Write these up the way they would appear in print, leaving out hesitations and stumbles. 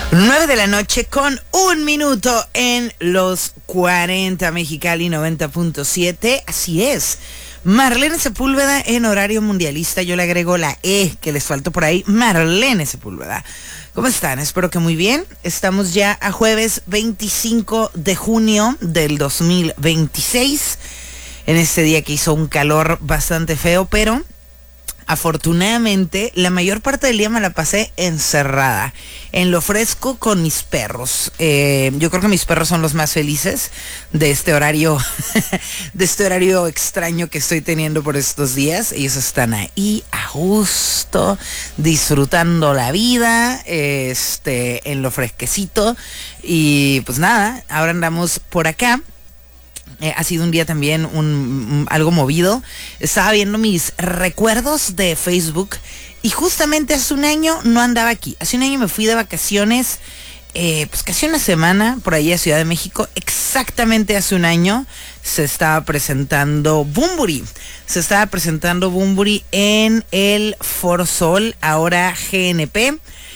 9 de la noche con 1 minuto en los 40 Mexicali 90.7. Así es. Marlene Sepúlveda en horario mundialista. Yo le agrego la E que les faltó por ahí. Marlene Sepúlveda. ¿Cómo están? Espero que muy bien. Estamos ya a jueves 25 de junio del 2026. En este día que hizo un calor bastante feo, pero afortunadamente, la mayor parte del día me la pasé encerrada, en lo fresco con mis perros. Yo creo que mis perros son los más felices de este horario, de este horario extraño que estoy teniendo por estos días. Ellos están ahí a gusto, disfrutando la vida, en lo fresquecito. Y pues nada, ahora andamos por acá. Ha sido un día también algo movido. Estaba viendo mis recuerdos de Facebook y justamente hace un año no andaba aquí. Hace un año me fui de vacaciones, pues casi una semana por ahí a Ciudad de México. Exactamente hace un año se estaba presentando Bunbury. Se estaba presentando Bunbury en el Foro Sol, ahora GNP.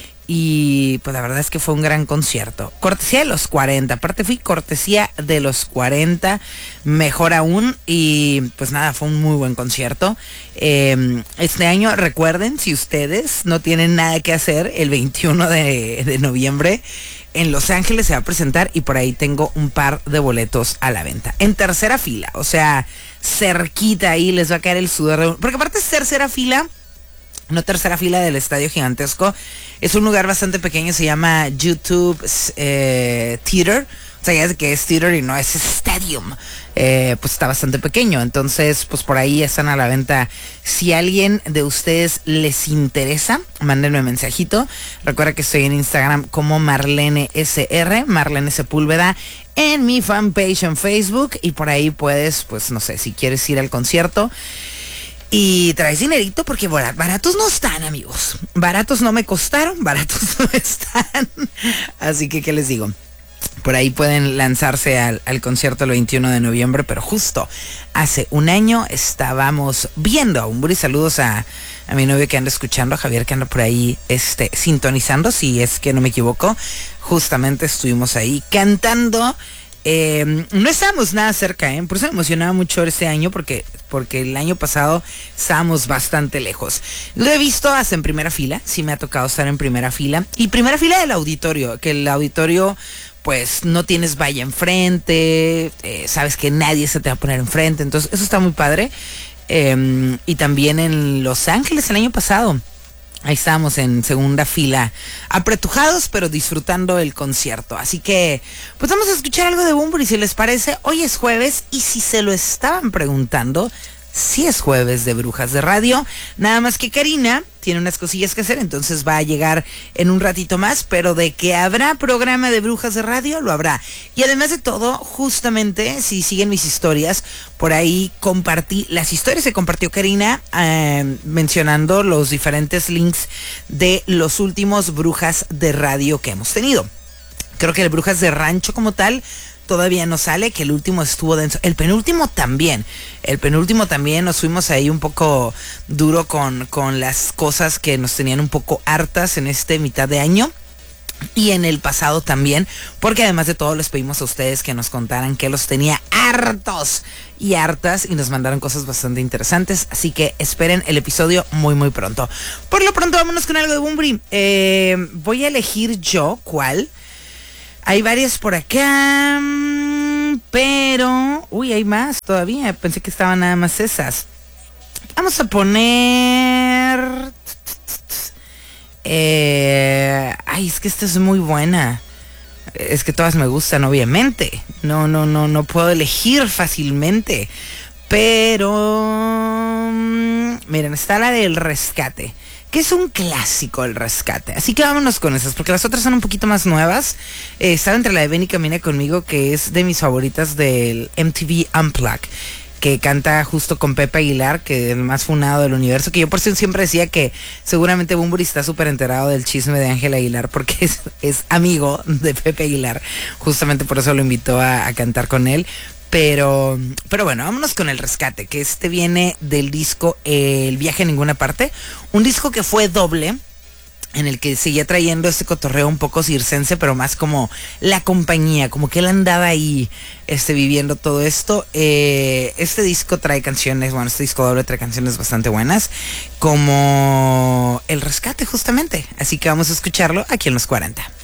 Y pues la verdad es que fue un gran concierto. Cortesía de los 40. Aparte fui cortesía de los 40. Mejor aún. Y pues nada, fue un muy buen concierto. Este año, recuerden, si ustedes no tienen nada que hacer, el 21 de noviembre en Los Ángeles se va a presentar. Y por ahí tengo un par de boletos a la venta. En tercera fila. O sea, cerquita ahí les va a caer el sudor. Porque aparte es tercera fila. No tercera fila del estadio gigantesco. Es un lugar bastante pequeño, se llama YouTube Theater. O sea, ya es que es theater y no es stadium. Pues está bastante pequeño. Entonces, pues por ahí están a la venta. Si a alguien de ustedes les interesa, mándenme un mensajito. Recuerda que estoy en Instagram como Marlene SR, Marlene Sepúlveda, en mi fanpage en Facebook. Y por ahí puedes, pues no sé, si quieres ir al concierto y traes dinerito, porque baratos no están, amigos. Baratos no me costaron, baratos no están. Así que, ¿qué les digo? Por ahí pueden lanzarse al concierto el 21 de noviembre, pero justo hace un año estábamos viendo a Bunbury. Saludos a mi novio que anda escuchando, a Javier que anda por ahí sintonizando, si es que no me equivoco. Justamente estuvimos ahí cantando. No estábamos nada cerca, por eso me emocionaba mucho este año, porque el año pasado estábamos bastante lejos. Lo he visto hasta en primera fila, sí me ha tocado estar en primera fila. Y primera fila del auditorio, que el auditorio pues no tienes valla enfrente, sabes que nadie se te va a poner enfrente, entonces eso está muy padre. Y también en Los Ángeles el año pasado. Ahí estábamos en segunda fila, apretujados, pero disfrutando el concierto. Así que, pues vamos a escuchar algo de Bunbury, si les parece. Hoy es jueves, y si se lo estaban preguntando, sí es jueves de Brujas de Radio. Nada más que Karina tiene unas cosillas que hacer, entonces va a llegar en un ratito más, pero de que habrá programa de Brujas de Radio, lo habrá. Y además de todo, justamente, si siguen mis historias, por ahí compartí las historias que compartió Karina, mencionando los diferentes links de los últimos Brujas de Radio que hemos tenido. Creo que el Brujas de Rancho como tal todavía no sale, que el último estuvo denso. El penúltimo también nos fuimos ahí un poco duro con las cosas que nos tenían un poco hartas en mitad de año. Y en el pasado también, porque además de todo les pedimos a ustedes que nos contaran qué los tenía hartos y hartas, y nos mandaron cosas bastante interesantes. Así que esperen el episodio muy muy pronto. Por lo pronto vámonos con algo de Bunbury. Voy a elegir yo cuál. Hay varias por acá, pero... Uy, hay más todavía. Pensé que estaban nada más esas. Vamos a poner... Ay, es que esta es muy buena. Es que todas me gustan, obviamente. No puedo elegir fácilmente. Pero... Miren, está la del Rescate, que es un clásico, el Rescate. Así que vámonos con esas, porque las otras son un poquito más nuevas. Estaba entre la de Ven y Camina Conmigo, que es de mis favoritas del MTV Unplugged, que canta justo con Pepe Aguilar, que es el más funado del universo, que yo por eso siempre decía que seguramente Bunbury está súper enterado del chisme de Ángel Aguilar, porque es amigo de Pepe Aguilar. Justamente por eso lo invitó a cantar con él. Pero bueno, vámonos con el Rescate, que viene del disco El Viaje a Ninguna Parte, un disco que fue doble en el que seguía trayendo este cotorreo un poco circense, pero más como la compañía, como que él andaba ahí viviendo todo esto. Este disco trae canciones, bueno, este disco doble trae canciones bastante buenas, como El Rescate justamente, así que vamos a escucharlo aquí en los 40.